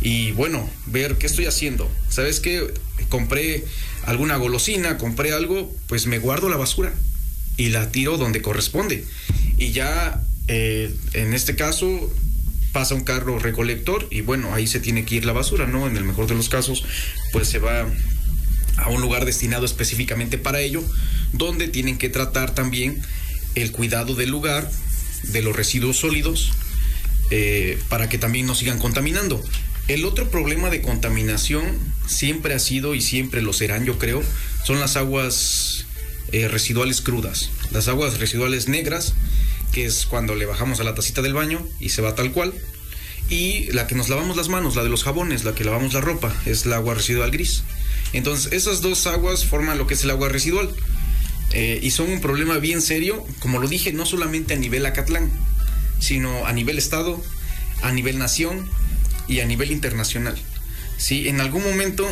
y bueno, ver qué estoy haciendo. ¿Sabes qué? Compré alguna golosina, compré algo, pues me guardo la basura y la tiro donde corresponde. Y ya, en este caso, pasa un carro recolector y bueno, ahí se tiene que ir la basura, ¿no? En el mejor de los casos, pues se va a un lugar destinado específicamente para ello, donde tienen que tratar también el cuidado del lugar, de los residuos sólidos, para que también no sigan contaminando. El otro problema de contaminación siempre ha sido y siempre lo serán, yo creo, son las aguas residuales crudas, las aguas residuales negras, que es cuando le bajamos a la tacita del baño y se va tal cual, y la que nos lavamos las manos, la de los jabones, la que lavamos la ropa, es la agua residual gris. Entonces esas dos aguas forman lo que es el agua residual, y son un problema bien serio, como lo dije, no solamente a nivel Acatlán, sino a nivel estado, a nivel nación y a nivel internacional. Sí, en algún momento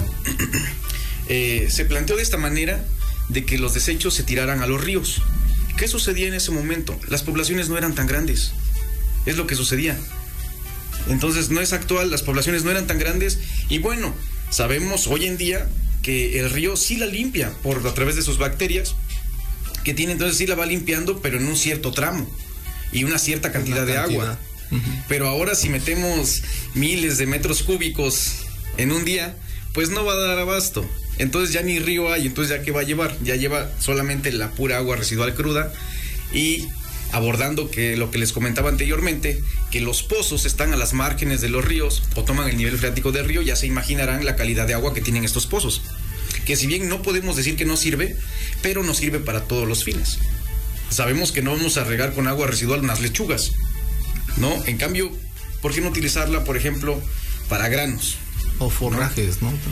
se planteó de esta manera de que los desechos se tiraran a los ríos. ¿Qué sucedía en ese momento? Las poblaciones no eran tan grandes, es lo que sucedía. Entonces no es actual, las poblaciones no eran tan grandes y bueno, sabemos hoy en día que el río sí la limpia a través de sus bacterias que tiene, entonces sí la va limpiando, pero en un cierto tramo y una cierta cantidad de agua. Pero ahora si metemos miles de metros cúbicos en un día, pues no va a dar abasto. Entonces ya ni río hay, entonces ya qué va a llevar, ya lleva solamente la pura agua residual cruda. Y abordando que lo que les comentaba anteriormente, que los pozos están a las márgenes de los ríos o toman el nivel freático del río, ya se imaginarán la calidad de agua que tienen estos pozos, que si bien no podemos decir que no sirve, pero no sirve para todos los fines. Sabemos que no vamos a regar con agua residual unas lechugas, ¿no? En cambio, ¿por qué no utilizarla, por ejemplo, para granos? O forrajes, ¿no?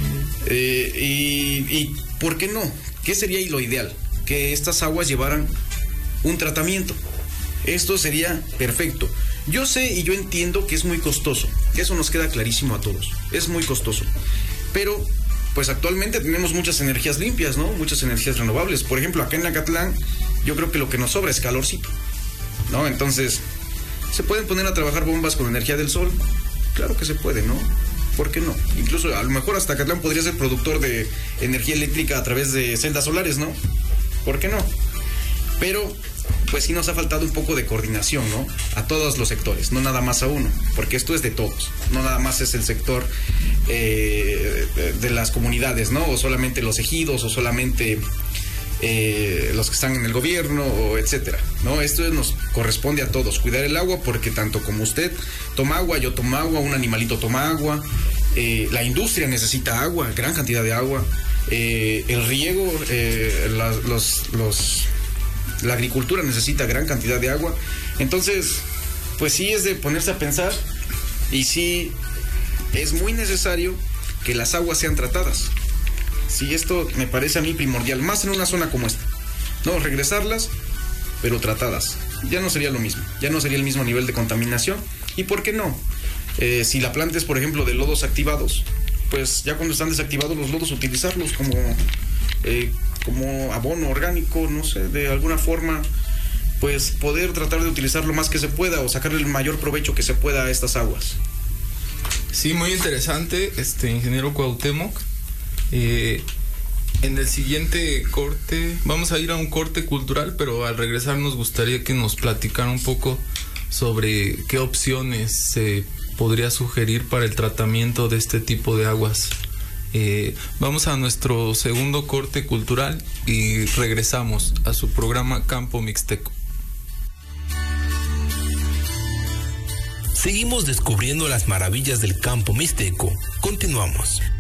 Y ¿por qué no? ¿Qué sería lo ideal? Que estas aguas llevaran un tratamiento. Esto sería perfecto. Yo sé y yo entiendo que es muy costoso, que eso nos queda clarísimo a todos. Es muy costoso. Pero, pues actualmente tenemos muchas energías limpias, ¿no? Muchas energías renovables. Por ejemplo, acá en Acatlán, yo creo que lo que nos sobra es calorcito, ¿no? Entonces, ¿se pueden poner a trabajar bombas con energía del sol? Claro que se puede, ¿no? ¿Por qué no? Incluso a lo mejor hasta Acatlán podría ser productor de energía eléctrica a través de celdas solares, ¿no? ¿Por qué no? Pero pues sí nos ha faltado un poco de coordinación, ¿no? A todos los sectores, no nada más a uno, porque esto es de todos, no nada más es el sector de las comunidades, ¿no? O solamente los ejidos, o solamente los que están en el gobierno, o etcétera, ¿no? Esto nos corresponde a todos, cuidar el agua, porque tanto como usted toma agua, yo tomo agua, un animalito toma agua, la industria necesita agua, gran cantidad de agua, el riego, la agricultura necesita gran cantidad de agua. Entonces, pues sí es de ponerse a pensar, y sí es muy necesario que las aguas sean tratadas. Sí, esto me parece a mí primordial, más en una zona como esta, no, regresarlas, pero tratadas. Ya no sería lo mismo, ya no sería el mismo nivel de contaminación. ¿Y por qué no? Si la planta es, por ejemplo, de lodos activados, pues ya cuando están desactivados los lodos, utilizarlos como abono orgánico, no sé, de alguna forma, pues poder tratar de utilizar lo más que se pueda o sacarle el mayor provecho que se pueda a estas aguas. Sí, muy interesante, ingeniero Cuauhtémoc. En el siguiente corte, vamos a ir a un corte cultural, pero al regresar nos gustaría que nos platicara un poco sobre qué opciones se podría sugerir para el tratamiento de este tipo de aguas. Vamos a nuestro segundo corte cultural y regresamos a su programa Campo Mixteco. Seguimos descubriendo las maravillas del campo mixteco. Continuamos.